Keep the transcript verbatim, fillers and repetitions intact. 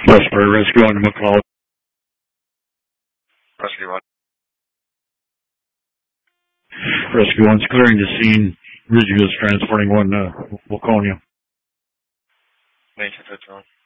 Westbury Rescue on McCall. Rescue one. Rescue one's clearing the scene. Ridgeview is transporting one to Waconia. Nation fifty-one.